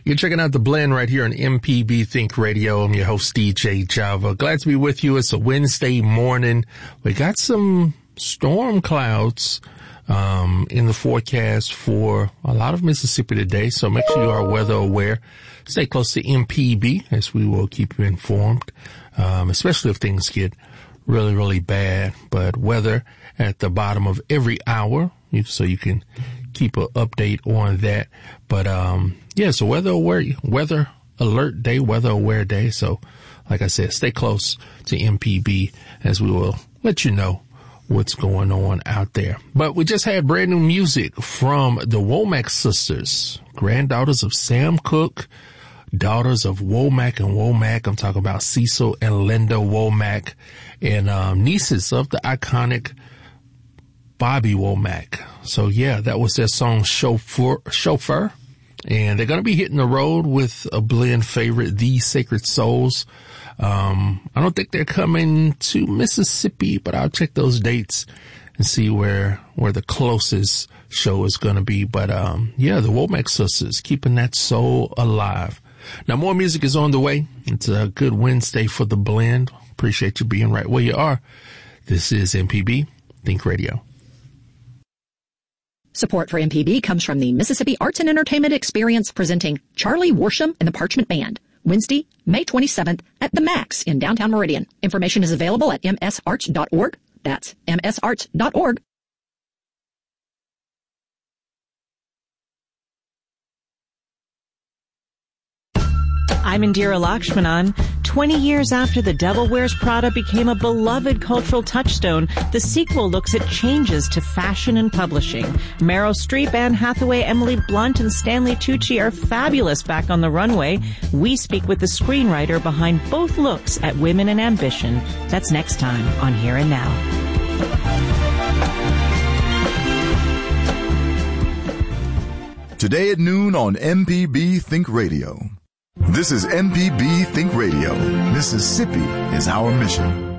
You're checking out The Blend right here on MPB Think Radio. I'm your host, DJ Java. Glad to be with you. It's a Wednesday morning. We got some storm clouds in the forecast for a lot of Mississippi today, so make sure you are weather aware. Stay close to MPB as we will keep you informed, especially if things get really, really bad. But weather at the bottom of every hour, so you can keep an update on that. But so weather alert day, weather aware day. So like I said, stay close to MPB as we will let you know what's going on out there. But we just had brand new music from the Womack sisters, granddaughters of Sam Cooke, daughters of Womack and Womack. I'm talking about Cecil and Linda Womack, and nieces of the iconic Bobby Womack. So yeah, that was their song Chauffeur. And they're going to be hitting the road with a Blend favorite, The Sacred Souls. I don't think they're coming to Mississippi, but I'll check those dates and see where the closest show is going to be. But, the Womack sisters keeping that soul alive. Now, more music is on the way. It's a good Wednesday for The Blend. Appreciate you being right where you are. This is MPB Think Radio. Support for MPB comes from the Mississippi Arts and Entertainment Experience presenting Charlie Worsham and the Parchment Band, Wednesday, May 27th at the Max in downtown Meridian. Information is available at msarts.org. That's msarts.org. I'm Indira Lakshmanan. 20 years after The Devil Wears Prada became a beloved cultural touchstone, the sequel looks at changes to fashion and publishing. Meryl Streep, Anne Hathaway, Emily Blunt, and Stanley Tucci are fabulous back on the runway. We speak with the screenwriter behind both looks at women and ambition. That's next time on Here and Now. Today at noon on MPB Think Radio. This is MPB Think Radio. Mississippi is our mission.